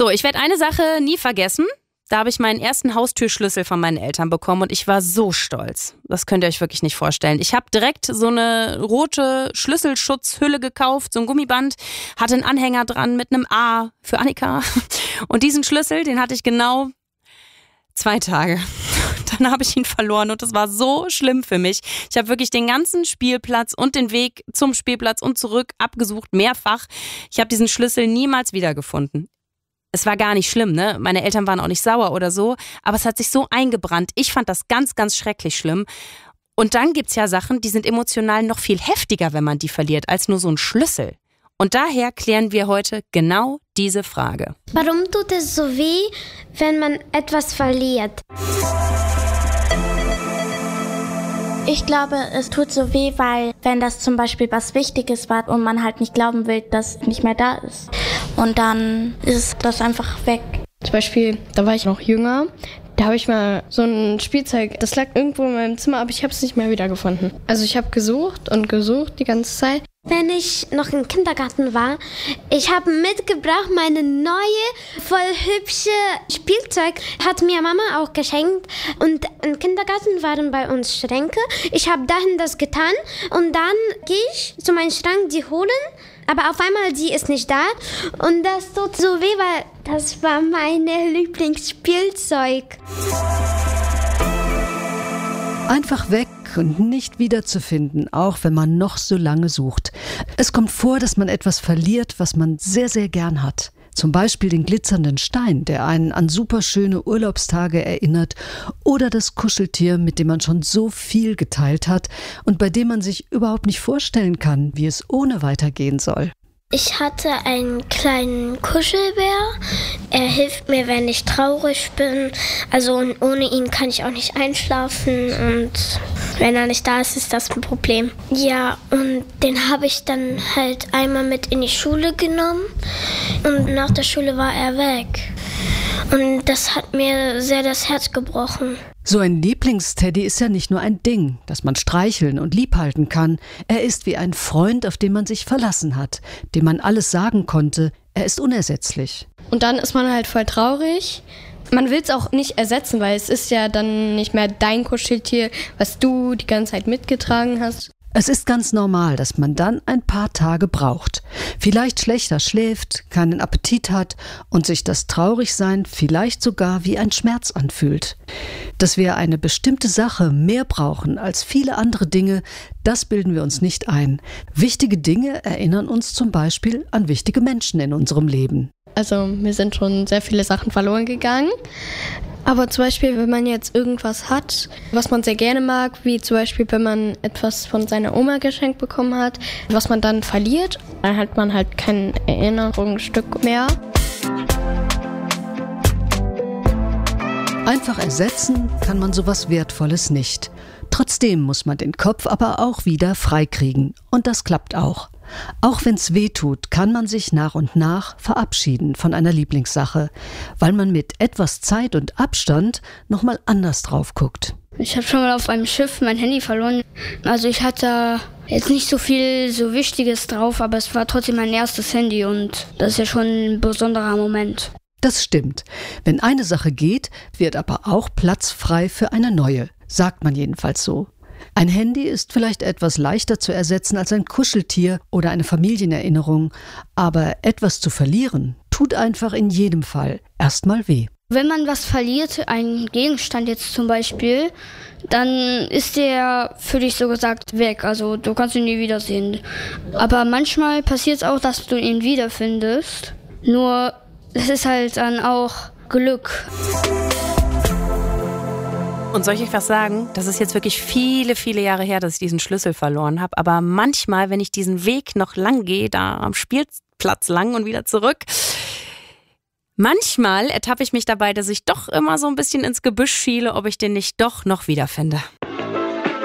So, ich werde eine Sache nie vergessen. Da habe ich meinen ersten Haustürschlüssel von meinen Eltern bekommen und ich war so stolz. Das könnt ihr euch wirklich nicht vorstellen. Ich habe direkt so eine rote Schlüsselschutzhülle gekauft, so ein Gummiband, hatte einen Anhänger dran mit einem A für Annika. Und diesen Schlüssel, den hatte ich genau 2 Tage. Dann habe ich ihn verloren und das war so schlimm für mich. Ich habe wirklich den ganzen Spielplatz und den Weg zum Spielplatz und zurück abgesucht, mehrfach. Ich habe diesen Schlüssel niemals wiedergefunden. Es war gar nicht schlimm, ne? Meine Eltern waren auch nicht sauer oder so, aber es hat sich so eingebrannt. Ich fand das ganz, ganz schrecklich schlimm. Und dann gibt's ja Sachen, die sind emotional noch viel heftiger, wenn man die verliert, als nur so ein Schlüssel. Und daher klären wir heute genau diese Frage. Warum tut es so weh, wenn man etwas verliert? Ich glaube, es tut so weh, weil wenn das zum Beispiel was Wichtiges war und man halt nicht glauben will, dass es nicht mehr da ist. Und dann ist das einfach weg. Zum Beispiel, da war ich noch jünger, da habe ich mal so ein Spielzeug, das lag irgendwo in meinem Zimmer, aber ich habe es nicht mehr wiedergefunden. Also ich habe gesucht und gesucht die ganze Zeit. Wenn ich noch im Kindergarten war, ich habe mitgebracht meine neue, voll hübsche Spielzeug. Hat mir Mama auch geschenkt. Und im Kindergarten waren bei uns Schränke. Ich habe dahin das getan und dann gehe ich zu meinem Schrank die holen. Aber auf einmal, die ist nicht da. Und das tut so weh, weil das war mein Lieblingsspielzeug. Einfach weg und nicht wiederzufinden, auch wenn man noch so lange sucht. Es kommt vor, dass man etwas verliert, was man sehr, sehr gern hat. Zum Beispiel den glitzernden Stein, der einen an superschöne Urlaubstage erinnert, oder das Kuscheltier, mit dem man schon so viel geteilt hat und bei dem man sich überhaupt nicht vorstellen kann, wie es ohne weitergehen soll. Ich hatte einen kleinen Kuschelbär. Er hilft mir, wenn ich traurig bin. Also ohne ihn kann ich auch nicht einschlafen. Und wenn er nicht da ist, ist das ein Problem. Ja, und den habe ich dann halt einmal mit in die Schule genommen. Und nach der Schule war er weg. Und das hat mir sehr das Herz gebrochen. So ein Lieblingsteddy ist ja nicht nur ein Ding, das man streicheln und liebhalten kann. Er ist wie ein Freund, auf den man sich verlassen hat, dem man alles sagen konnte. Er ist unersetzlich. Und dann ist man halt voll traurig. Man will es auch nicht ersetzen, weil es ist ja dann nicht mehr dein Kuscheltier, was du die ganze Zeit mitgetragen hast. Es ist ganz normal, dass man dann ein paar Tage braucht. Vielleicht schlechter schläft, keinen Appetit hat und sich das Traurigsein vielleicht sogar wie ein Schmerz anfühlt. Dass wir eine bestimmte Sache mehr brauchen als viele andere Dinge, das bilden wir uns nicht ein. Wichtige Dinge erinnern uns zum Beispiel an wichtige Menschen in unserem Leben. Also mir sind schon sehr viele Sachen verloren gegangen. Aber zum Beispiel, wenn man jetzt irgendwas hat, was man sehr gerne mag, wie zum Beispiel, wenn man etwas von seiner Oma geschenkt bekommen hat, was man dann verliert, dann hat man halt kein Erinnerungsstück mehr. Einfach ersetzen kann man sowas Wertvolles nicht. Trotzdem muss man den Kopf aber auch wieder freikriegen. Und das klappt auch. Auch wenn's weh tut, kann man sich nach und nach verabschieden von einer Lieblingssache, weil man mit etwas Zeit und Abstand nochmal anders drauf guckt. Ich habe schon mal auf einem Schiff mein Handy verloren. Also ich hatte jetzt nicht so viel so Wichtiges drauf, aber es war trotzdem mein erstes Handy und das ist ja schon ein besonderer Moment. Das stimmt. Wenn eine Sache geht, wird aber auch Platz frei für eine neue, sagt man jedenfalls so. Ein Handy ist vielleicht etwas leichter zu ersetzen als ein Kuscheltier oder eine Familienerinnerung, aber etwas zu verlieren tut einfach in jedem Fall erstmal weh. Wenn man was verliert, einen Gegenstand jetzt zum Beispiel, dann ist der für dich so gesagt weg. Also du kannst ihn nie wiedersehen. Aber manchmal passiert es auch, dass du ihn wiederfindest. Nur es ist halt dann auch Glück. Und soll ich euch was sagen? Das ist jetzt wirklich viele, viele Jahre her, dass ich diesen Schlüssel verloren habe. Aber manchmal, wenn ich diesen Weg noch lang gehe, da am Spielplatz lang und wieder zurück, manchmal ertappe ich mich dabei, dass ich doch immer so ein bisschen ins Gebüsch schiele, ob ich den nicht doch noch wiederfinde.